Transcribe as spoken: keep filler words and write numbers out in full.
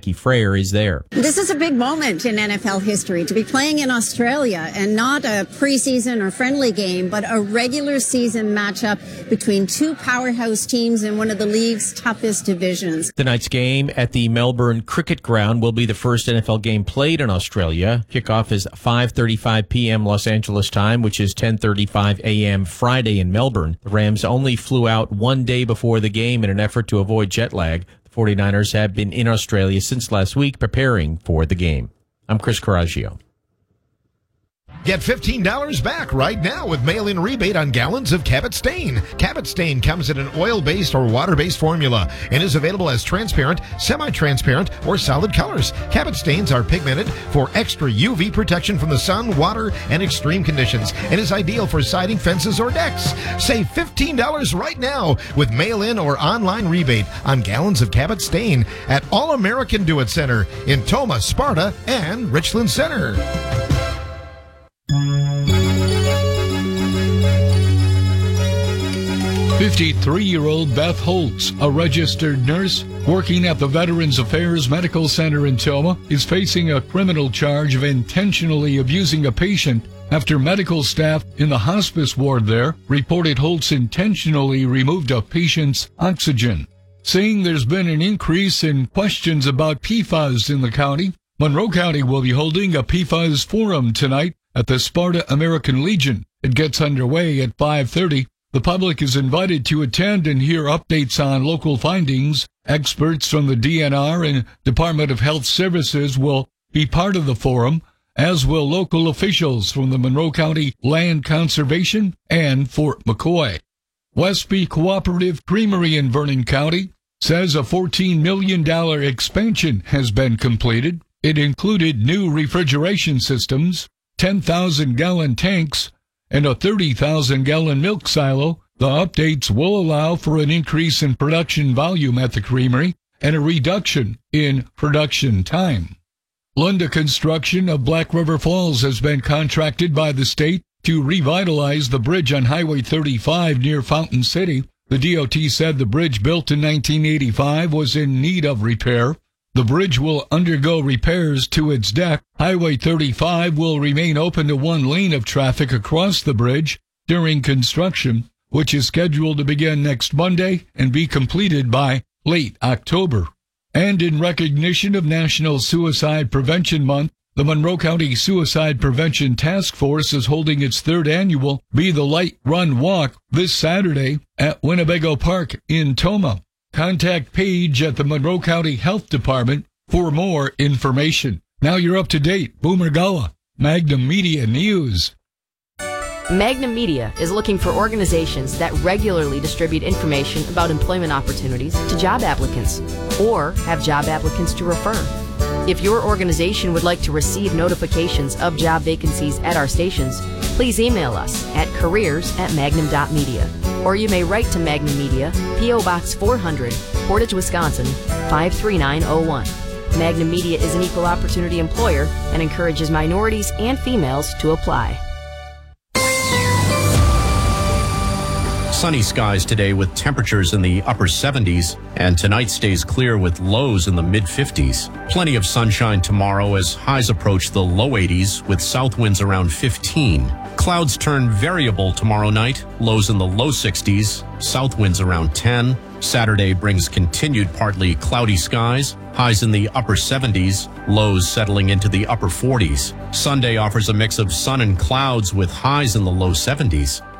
Jackie Frayer is there. This is a big moment in N F L history to be playing in Australia, and not a preseason or friendly game, but a regular season matchup between two powerhouse teams in one of the league's toughest divisions. Tonight's game at the Melbourne Cricket Ground will be the first N F L game played in Australia. Kickoff is five thirty-five p.m. Los Angeles time, which is ten thirty-five a.m. Friday in Melbourne. The Rams only flew out one day before the game in an effort to avoid jet lag. The forty-niners have been in Australia since last week preparing for the game. I'm Chris Coraggio. Get fifteen dollars back right now with mail-in rebate on gallons of Cabot Stain. Cabot Stain comes in an oil-based or water-based formula and is available as transparent, semi-transparent, or solid colors. Cabot Stains are pigmented for extra U V protection from the sun, water, and extreme conditions, and is ideal for siding, fences, or decks. Save fifteen dollars right now with mail-in or online rebate on gallons of Cabot Stain at All American Do It Center in Tomah, Sparta, and Richland Center. fifty-three-year-old Beth Holtz, a registered nurse working at the Veterans Affairs Medical Center in Tomah, is facing a criminal charge of intentionally abusing a patient after medical staff in the hospice ward there reported Holtz intentionally removed a patient's oxygen. Saying there's been an increase in questions about P FAS in the county, Monroe County will be holding a P FAS forum tonight at the Sparta American Legion. It gets underway at five thirty. The public is invited to attend and hear updates on local findings. Experts from the D N R and Department of Health Services will be part of the forum, as will local officials from the Monroe County Land Conservation and Fort McCoy. Westby Cooperative Creamery in Vernon County says a fourteen million dollars expansion has been completed. It included new refrigeration systems, ten thousand gallon tanks, and a thirty thousand gallon milk silo. The updates will allow for an increase in production volume at the creamery and a reduction in production time. Lunda Construction of Black River Falls has been contracted by the state to revitalize the bridge on Highway thirty-five near Fountain City. The D O T said the bridge, built in nineteen eighty-five, was in need of repair. The bridge will undergo repairs to its deck. Highway thirty-five will remain open to one lane of traffic across the bridge during construction, which is scheduled to begin next Monday and be completed by late October. And in recognition of National Suicide Prevention Month, the Monroe County Suicide Prevention Task Force is holding its third annual Be the Light Run Walk this Saturday at Winnebago Park in Tomah. Contact Paige at the Monroe County Health Department for more information. Now you're up to date. Boomer Gala, Magnum Media News. Magnum Media is looking for organizations that regularly distribute information about employment opportunities to job applicants or have job applicants to refer. If your organization would like to receive notifications of job vacancies at our stations, please email us at careers at magnum dot media. Or you may write to Magnum Media, P O Box four hundred, Portage, Wisconsin, five three nine oh one. Magnum Media is an equal opportunity employer and encourages minorities and females to apply. Sunny skies today with temperatures in the upper seventies, and tonight stays clear with lows in the mid fifties. Plenty of sunshine tomorrow as highs approach the low eighties with south winds around fifteen. Clouds turn variable tomorrow night, lows in the low sixties, south winds around ten. Saturday brings continued partly cloudy skies, highs in the upper seventies, lows settling into the upper forties. Sunday offers a mix of sun and clouds with highs in the low seventies.